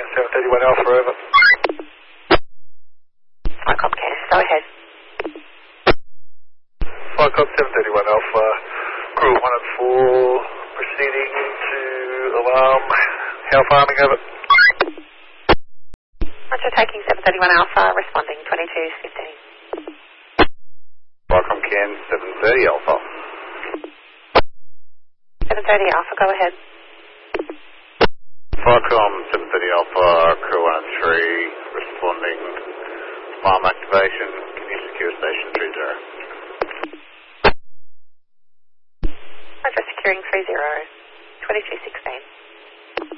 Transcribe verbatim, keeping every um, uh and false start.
seven thirty-one Alpha, over. Flycom Cairns, go ahead. Flycom seven thirty-one Alpha, crew one and four, proceeding to alarm. How farming, over? Roger, taking seven thirty-one Alpha, responding twenty-two fifteen. Flycom Cairns seven thirty Alpha. seven thirty Alpha, go ahead. Flycom seven thirty Alpha, crew one and three, responding. Farm activation, can you secure station three zero? Roger, securing three zero, twenty-two sixteen.